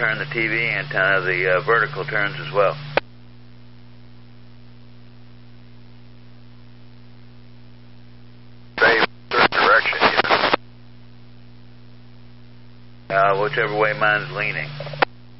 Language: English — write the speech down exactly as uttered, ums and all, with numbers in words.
turn the T V antenna, the uh, vertical turns as well. Say certain direction, you know. Uh, whichever way mine's leaning.